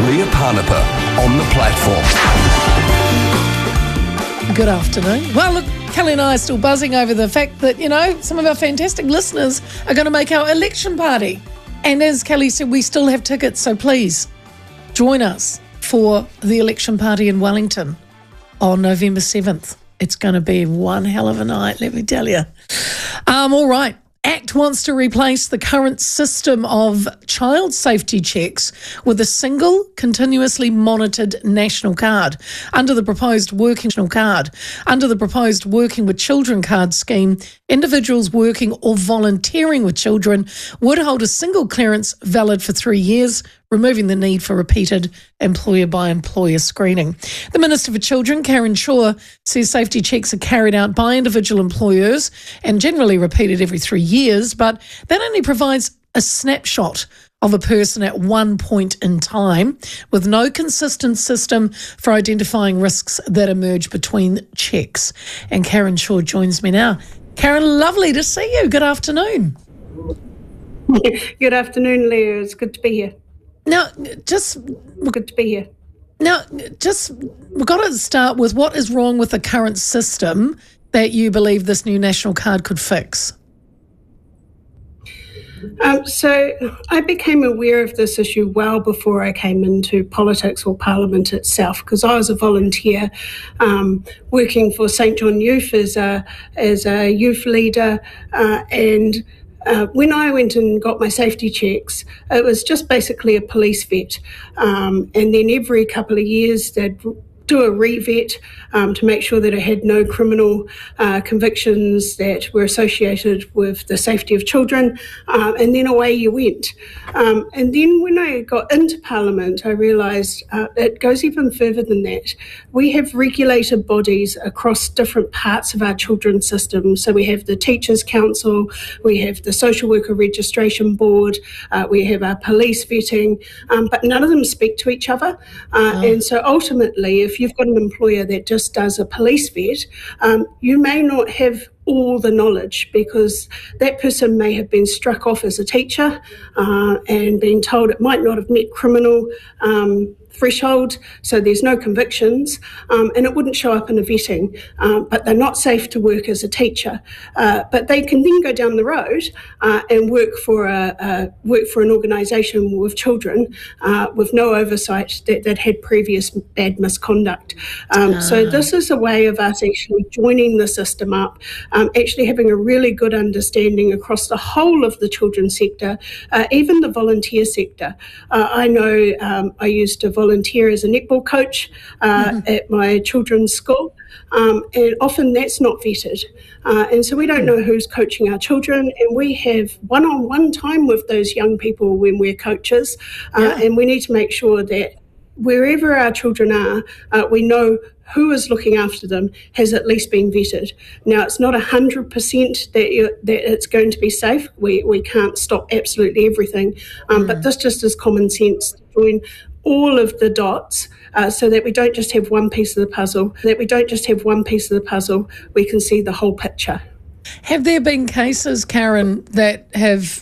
Leah Parnapa on the platform. Good afternoon. Well, look, Kelly and I are still buzzing over the fact that, some of our fantastic listeners are going to make our election party. And as Kelly said, we still have tickets, so please join us for the election party in Wellington on November 7th. It's going to be one hell of a night, let me tell you. All right. ACT wants to replace the current system of child safety checks with a single, continuously monitored national card. Under the proposed Working with Children card scheme, individuals working or volunteering with children would hold a single clearance valid for 3 years, removing the need for repeated employer-by-employer screening. The Minister for Children, Karen Shaw, says safety checks are carried out by individual employers and generally repeated every 3 years, but that only provides a snapshot of a person at one point in time, with no consistent system for identifying risks that emerge between checks. And Karen Shaw joins me now. Karen, lovely to see you. Good afternoon. Good afternoon, Leah. It's good to be here. Now, good to be here. We've got to start with what is wrong with the current system that you believe this new national card could fix. So I became aware of this issue well before I came into politics or Parliament itself, because I was a volunteer working for St John Youth as a youth leader, and when I went and got my safety checks, it was just basically a police vet. And then every couple of years they'd do a re-vet to make sure that I had no criminal convictions that were associated with the safety of children, and then away you went. And then when I got into Parliament, I realised it goes even further than that. We have regulated bodies across different parts of our children's system. So we have the Teachers' Council, we have the Social Worker Registration Board, we have our police vetting, but none of them speak to each other. And so ultimately, if you've got an employer that just does a police vet, you may not have all the knowledge, because that person may have been struck off as a teacher and been told it might not have met criminal threshold, so there's no convictions, and it wouldn't show up in a vetting, but they're not safe to work as a teacher. But they can then go down the road and work for an organisation with children with no oversight that had previous bad misconduct. So this is a way of us actually joining the system up, actually having a really good understanding across the whole of the children's sector, even the volunteer sector. I know I used to volunteer as a netball coach at my children's school, and often that's not vetted. And so we don't know who's coaching our children, and we have one-on-one time with those young people when we're coaches, and we need to make sure that wherever our children are, we know who is looking after them has at least been vetted. Now, it's not 100% that it's going to be safe. We can't stop absolutely everything, but this just is common sense to join all of the dots so that we don't just have one piece of the puzzle, we can see the whole picture. Have there been cases, Karen, that have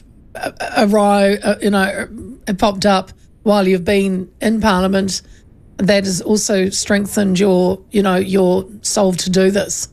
popped up while you've been in Parliament that has also strengthened your solve to do this?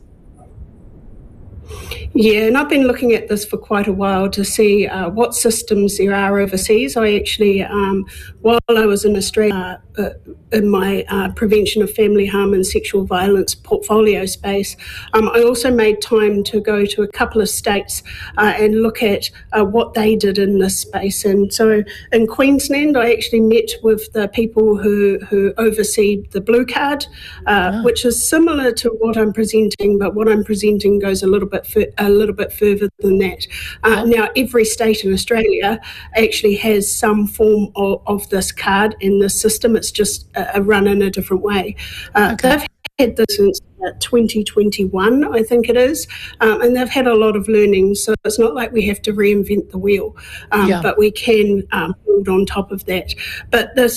Yeah, and I've been looking at this for quite a while to see what systems there are overseas. I actually, while I was in Australia, in my prevention of family harm and sexual violence portfolio space, I also made time to go to a couple of states and look at what they did in this space. And so in Queensland, I actually met with the people who oversee the Blue Card, which is similar to what I'm presenting, but what I'm presenting goes a little bit further than that. Now, every state in Australia actually has some form of this card in this system. It's just run in a different way. They've had this since 2021, I think it is, and they've had a lot of learning, so it's not like we have to reinvent the wheel, but we can build on top of that. But this